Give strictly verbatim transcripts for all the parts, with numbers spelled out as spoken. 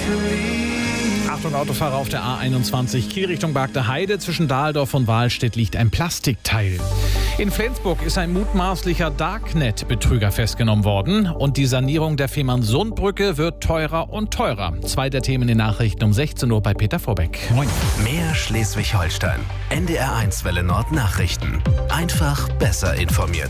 Achtung, Autofahrer auf der A einundzwanzig, Kiel Richtung Bargter Heide. Zwischen Dahldorf und Wahlstedt liegt ein Plastikteil. In Flensburg ist ein mutmaßlicher Darknet-Betrüger festgenommen worden. Und die Sanierung der Fehmarnsundbrücke wird teurer und teurer. Zwei der Themen in Nachrichten um sechzehn Uhr bei Peter Vorbeck. Moin. Mehr Schleswig-Holstein. N D R eins Welle Nord Nachrichten. Einfach besser informiert.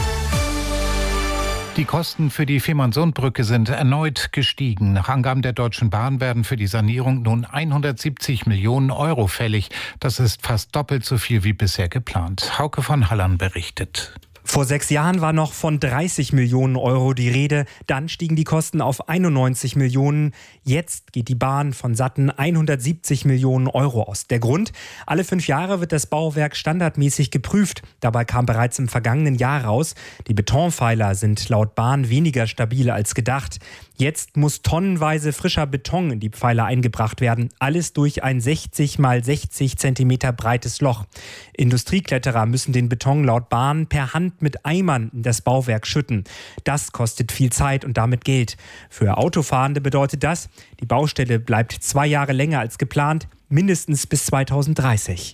Die Kosten für die Fehmarnsundbrücke sind erneut gestiegen. Nach Angaben der Deutschen Bahn werden für die Sanierung nun hundertsiebzig Millionen Euro fällig. Das ist fast doppelt so viel wie bisher geplant. Hauke von Hallern berichtet. Vor sechs Jahren war noch von dreißig Millionen Euro die Rede. Dann stiegen die Kosten auf einundneunzig Millionen. Jetzt geht die Bahn von satten hundertsiebzig Millionen Euro aus. Der Grund? Alle fünf Jahre wird das Bauwerk standardmäßig geprüft. Dabei kam bereits im vergangenen Jahr raus, die Betonpfeiler sind laut Bahn weniger stabil als gedacht. Jetzt muss tonnenweise frischer Beton in die Pfeiler eingebracht werden. Alles durch ein sechzig mal sechzig Zentimeter breites Loch. Industriekletterer müssen den Beton laut Bahn per Hand mit Eimern in das Bauwerk schütten. Das kostet viel Zeit und damit Geld. Für Autofahrende bedeutet das, die Baustelle bleibt zwei Jahre länger als geplant, mindestens bis zweitausenddreißig.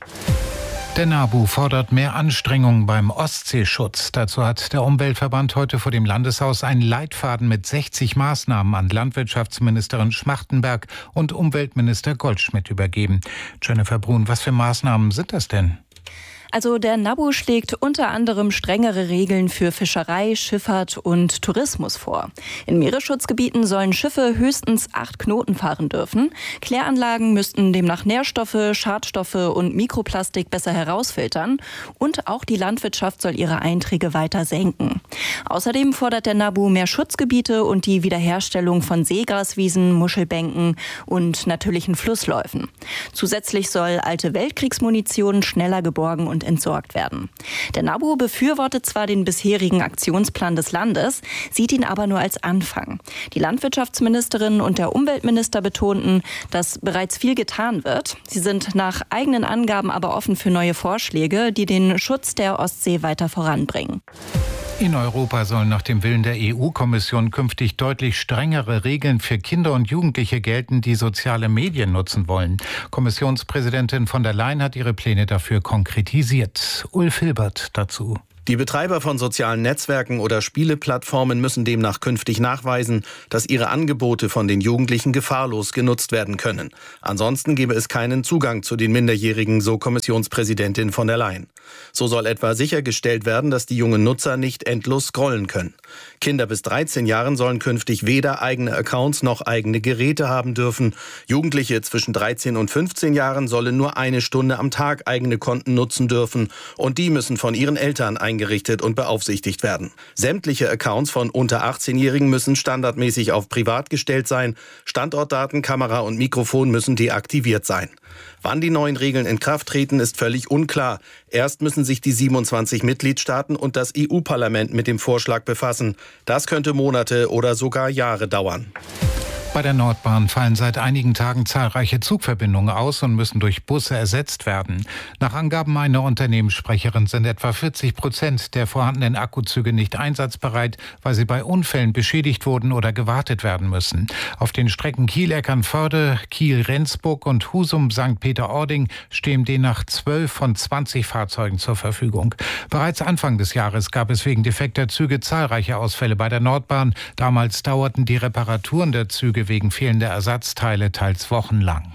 Der NABU fordert mehr Anstrengungen beim Ostseeschutz. Dazu hat der Umweltverband heute vor dem Landeshaus einen Leitfaden mit sechzig Maßnahmen an Landwirtschaftsministerin Schmachtenberg und Umweltminister Goldschmidt übergeben. Jennifer Brun, was für Maßnahmen sind das denn? Also der NABU schlägt unter anderem strengere Regeln für Fischerei, Schifffahrt und Tourismus vor. In Meeresschutzgebieten sollen Schiffe höchstens acht Knoten fahren dürfen. Kläranlagen müssten demnach Nährstoffe, Schadstoffe und Mikroplastik besser herausfiltern. Und auch die Landwirtschaft soll ihre Einträge weiter senken. Außerdem fordert der NABU mehr Schutzgebiete und die Wiederherstellung von Seegraswiesen, Muschelbänken und natürlichen Flussläufen. Zusätzlich soll alte Weltkriegsmunition schneller geborgen und entsorgt werden. Der NABU befürwortet zwar den bisherigen Aktionsplan des Landes, sieht ihn aber nur als Anfang. Die Landwirtschaftsministerin und der Umweltminister betonten, dass bereits viel getan wird. Sie sind nach eigenen Angaben aber offen für neue Vorschläge, die den Schutz der Ostsee weiter voranbringen. In Europa sollen nach dem Willen der E U-Kommission künftig deutlich strengere Regeln für Kinder und Jugendliche gelten, die soziale Medien nutzen wollen. Kommissionspräsidentin von der Leyen hat ihre Pläne dafür konkretisiert. Ulf Hilbert dazu. Die Betreiber von sozialen Netzwerken oder Spieleplattformen müssen demnach künftig nachweisen, dass ihre Angebote von den Jugendlichen gefahrlos genutzt werden können. Ansonsten gebe es keinen Zugang zu den Minderjährigen, so Kommissionspräsidentin von der Leyen. So soll etwa sichergestellt werden, dass die jungen Nutzer nicht endlos scrollen können. Kinder bis dreizehn Jahren sollen künftig weder eigene Accounts noch eigene Geräte haben dürfen. Jugendliche zwischen dreizehn und fünfzehn Jahren sollen nur eine Stunde am Tag eigene Konten nutzen dürfen. Und die müssen von ihren Eltern eingerichtet und beaufsichtigt werden. Sämtliche Accounts von unter achtzehnjährigen müssen standardmäßig auf privat gestellt sein. Standortdaten, Kamera und Mikrofon müssen deaktiviert sein. Wann die neuen Regeln in Kraft treten, ist völlig unklar. Erst müssen sich die siebenundzwanzig Mitgliedstaaten und das E U-Parlament mit dem Vorschlag befassen. Das könnte Monate oder sogar Jahre dauern. Bei der Nordbahn fallen seit einigen Tagen zahlreiche Zugverbindungen aus und müssen durch Busse ersetzt werden. Nach Angaben einer Unternehmenssprecherin sind etwa vierzig Prozent der vorhandenen Akkuzüge nicht einsatzbereit, weil sie bei Unfällen beschädigt wurden oder gewartet werden müssen. Auf den Strecken Kiel-Eckernförde, Kiel-Rendsburg und Husum-Sankt Peter-Ording stehen demnach zwölf von zwanzig Fahrzeugen zur Verfügung. Bereits Anfang des Jahres gab es wegen defekter Züge zahlreiche Ausfälle bei der Nordbahn. Damals dauerten die Reparaturen der Züge wegen fehlender Ersatzteile teils wochenlang.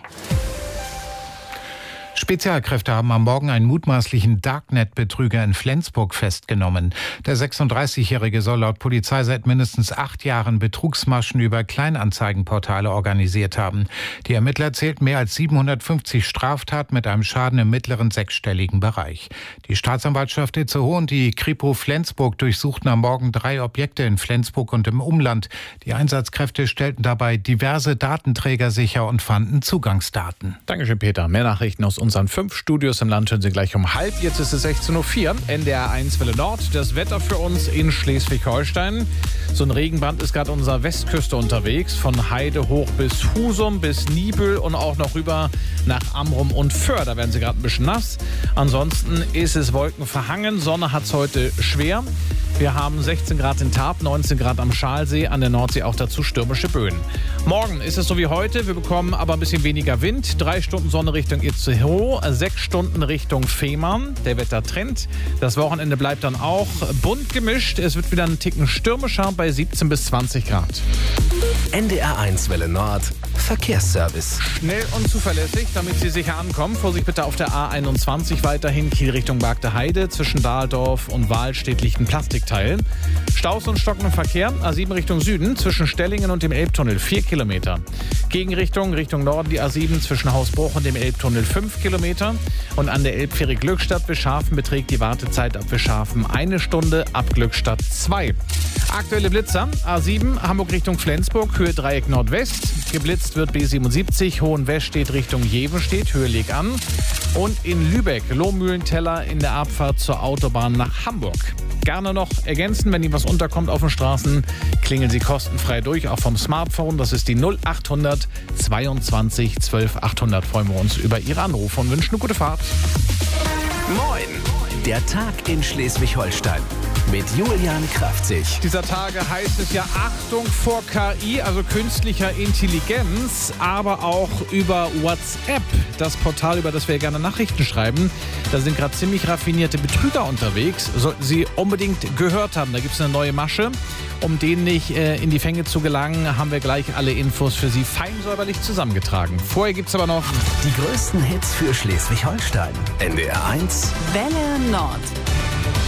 Spezialkräfte haben am Morgen einen mutmaßlichen Darknet-Betrüger in Flensburg festgenommen. Der sechsunddreißigjährige soll laut Polizei seit mindestens acht Jahren Betrugsmaschen über Kleinanzeigenportale organisiert haben. Die Ermittler zählten mehr als siebenhundertfünfzig Straftaten mit einem Schaden im mittleren sechsstelligen Bereich. Die Staatsanwaltschaft Itzehoe und die Kripo Flensburg durchsuchten am Morgen drei Objekte in Flensburg und im Umland. Die Einsatzkräfte stellten dabei diverse Datenträger sicher und fanden Zugangsdaten. Dankeschön, Peter. Mehr Nachrichten aus unserer unseren fünf Studios im Land hören Sie gleich um halb. Jetzt ist es sechzehn Uhr vier, N D R eins Welle Nord. Das Wetter für uns in Schleswig-Holstein. So ein Regenband ist gerade unserer Westküste unterwegs. Von Heide hoch bis Husum, bis Niebüll und auch noch rüber nach Amrum und Föhr. Da werden Sie gerade ein bisschen nass. Ansonsten ist es wolkenverhangen. Sonne hat es heute schwer. Wir haben sechzehn Grad in Tarp, neunzehn Grad am Schalsee, an der Nordsee auch dazu stürmische Böen. Morgen ist es so wie heute, wir bekommen aber ein bisschen weniger Wind. Drei Stunden Sonne Richtung Itzehoe, sechs Stunden Richtung Fehmarn. Der Wettertrend. Das Wochenende bleibt dann auch bunt gemischt. Es wird wieder einen Ticken stürmischer bei siebzehn bis zwanzig Grad. N D R eins Welle Nord Verkehrsservice. Schnell und zuverlässig, damit Sie sicher ankommen. Vorsicht bitte auf der A einundzwanzig weiterhin Kiel Richtung Bagde Heide. Zwischen Dahldorf und Wahlstedt liegt ein Plastikteil. Staus und stockender Verkehr. A sieben Richtung Süden zwischen Stellingen und dem Elbtunnel vier Kilometer. Gegenrichtung Richtung Norden die A sieben zwischen Hausbruch und dem Elbtunnel fünf Kilometer. Und an der Elbfähre Glückstadt Wischhafen beträgt die Wartezeit ab Wischhafen eine Stunde, ab Glückstadt zwei. Aktuelle Blitzer. A sieben Hamburg Richtung Flensburg, Höhe Dreieck Nordwest. Geblitzt wird B siebenundsiebzig, Hohenwestedt Richtung Jevenstedt, Höhe Leg an. Und in Lübeck, Lohmühlenteller in der Abfahrt zur Autobahn nach Hamburg. Gerne noch ergänzen, wenn Ihnen was unterkommt auf den Straßen, klingeln Sie kostenfrei durch, auch vom Smartphone. Das ist die null achthundert zweiundzwanzig zwölf achthundert. Freuen wir uns über Ihre Anrufe und wünschen eine gute Fahrt. Moin, der Tag in Schleswig-Holstein mit Julian Kraftzig. Dieser Tage heißt es ja Achtung vor K I, also künstlicher Intelligenz, aber auch über WhatsApp, das Portal, über das wir gerne Nachrichten schreiben. Da sind gerade ziemlich raffinierte Betrüger unterwegs. Sollten Sie unbedingt gehört haben, da gibt es eine neue Masche. Um denen nicht äh, in die Fänge zu gelangen, haben wir gleich alle Infos für Sie fein säuberlich zusammengetragen. Vorher gibt es aber noch die größten Hits für Schleswig-Holstein. N D R eins Welle Nord.